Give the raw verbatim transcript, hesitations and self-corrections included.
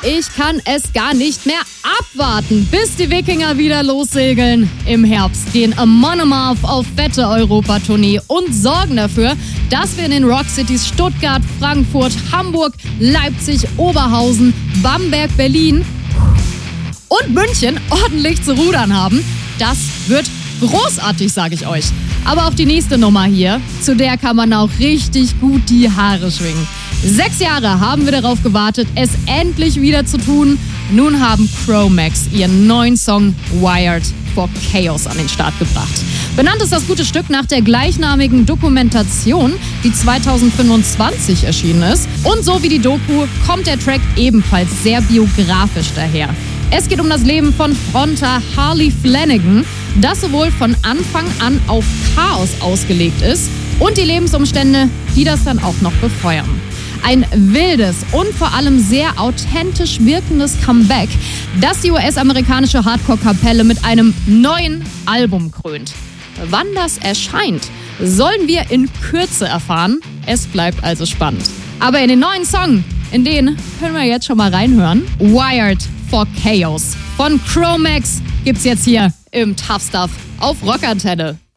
Ich kann es gar nicht mehr abwarten, bis die Wikinger wieder lossegeln. Im Herbst gehen Amon Amarth auf fette Europatournee und sorgen dafür, dass wir in den Rockcities Stuttgart, Frankfurt, Hamburg, Leipzig, Oberhausen, Bamberg, Berlin und München ordentlich zu rudern haben. Das wird großartig, sage ich euch. Aber auch die nächste Nummer hier, zu der kann man auch richtig gut die Haare schwingen. Sechs Jahre haben wir darauf gewartet, es endlich wieder zu tun. Nun haben Chromax ihren neuen Song Wired for Chaos an den Start gebracht. Benannt ist das gute Stück nach der gleichnamigen Dokumentation, die zweitausendfünfundzwanzig erschienen ist. Und so wie die Doku kommt der Track ebenfalls sehr biografisch daher. Es geht um das Leben von Fronter Harley Flanagan, das sowohl von Anfang an auf Chaos ausgelegt ist und die Lebensumstände, die das dann auch noch befeuern. Ein wildes und vor allem sehr authentisch wirkendes Comeback, das die U S-amerikanische Hardcore-Kapelle mit einem neuen Album krönt. Wann das erscheint, sollen wir in Kürze erfahren. Es bleibt also spannend. Aber in den neuen Song, in den können wir jetzt schon mal reinhören. Wired for Chaos von Chromax gibt's jetzt hier im Tough Stuff auf Rockantenne.